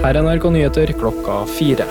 Her er NRK Nyheter klokka 4.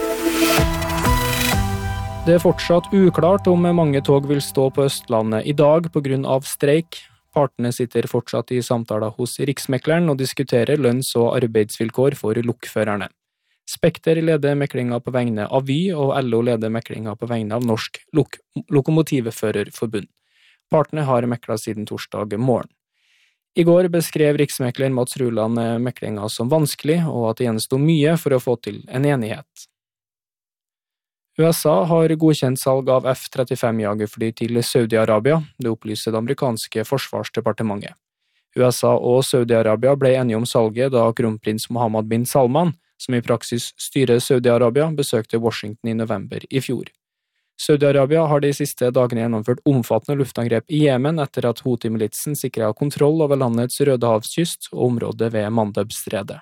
Det er fortsatt uklart om mange tog vil stå på Østlandet i dag på grunn av streik. Partene sitter fortsatt i samtaler hos Riksmekleren og diskuterer lønns- og arbeidsvilkår for lokførerne. Spekter leder meklinga på vegne av Vy, og LO leder meklinga på vegne av Norsk Lokomotivførerforbund. Partene har mekla siden torsdag morgen. I går beskrev riksmekler Mats Ruland meklinga som vanskelig, og at det gjenstod mye for å få til en enighet. USA har godkjent salg av F-35-jagerfly til Saudi-Arabia, det opplyser det amerikanske forsvarsdepartementet. USA og Saudi-Arabia ble enige om salget da kronprins Mohammed bin Salman, som i praksis styrer Saudi-Arabia, besøkte Washington i november i fjor. Saudi-Arabia har de siste dagene gjennomført omfattende luftangrep i Jemen etter at Houthi-militsen sikret kontroll over landets Rødehavskyst og området ved Mandebstredet.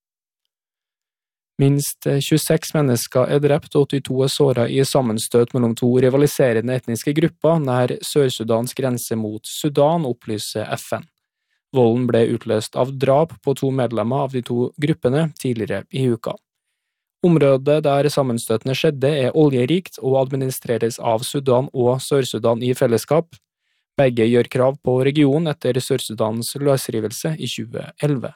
Minst 26 mennesker er drept og 82 er såret i sammenstøt mellom to rivaliserende etniske grupper nær Sør-Sudans grense mot Sudan, opplyser FN. Volden ble utløst av drap på to medlemmer av de to gruppene tidligere i uka. Området der sammenstøtene skjedde er oljerikt og administreres av Sudan og Sør-Sudan i fellesskap. Begge gjør krav på regionen etter Sør-Sudans løsrivelse i 2011.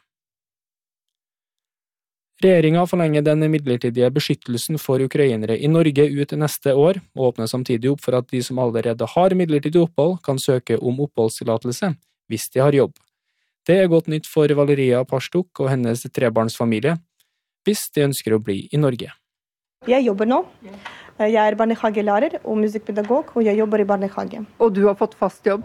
Regjeringen forlenger den midlertidige beskyttelsen for ukrainere i Norge ut neste år, og åpner samtidig opp for at de som allerede har midlertidig opphold kan søke om oppholdstillatelse hvis de har jobb. Det er godt nytt for Valeria Parstuk og hennes trebarnsfamilie, hvis de ønsker å bli i Norge. Jeg jobber nå. Jeg er barnehagelærer og musikkpedagog, og jeg jobber i barnehage. Og du har fått fast jobb?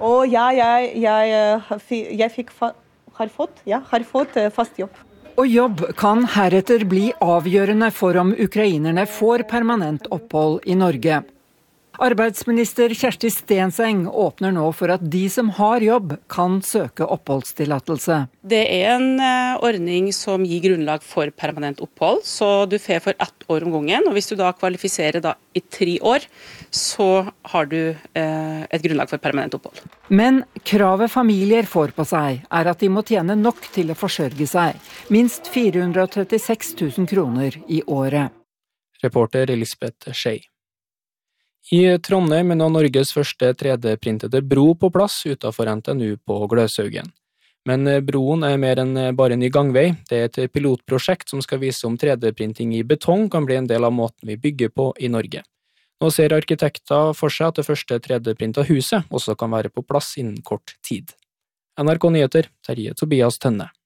Har fått fast jobb. Og jobb kan heretter bli avgjørende for om ukrainerne får permanent opphold i Norge. Arbeidsminister Kjersti Stenseng åpner nå for at de som har jobb kan søke oppholdstillatelse. Det er en ordning som gir grunnlag for permanent opphold, så du får for 1 år om gangen. Og hvis du da kvalifiserer i 3 år, så har du et grunnlag for permanent opphold. Men kravet familier får på seg er at de må tjene nok til å forsørge seg. Minst 436 000 kroner i året. Reporter Elisabeth Skei. I Trondheim er nå Norges første 3D-printede bro på plass utenfor NTNU på Gløshaugen. Men broen er mer enn bare en ny gangvei. Det er et pilotprosjekt som skal vise om 3D-printing i betong kan bli en del av måten vi bygger på i Norge. Nå ser arkitekter for seg at det første 3D-printa huset også kan være på plass innen kort tid. NRK Nyheter, Terje Tobias Tønne.